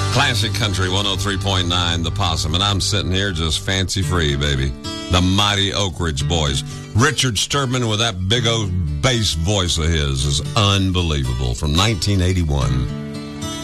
Classic Country 103.9, The Possum, and I'm sitting here just fancy free, baby. The mighty Oak Ridge Boys. Richard Sturman with that big old bass voice of his is unbelievable from 1981.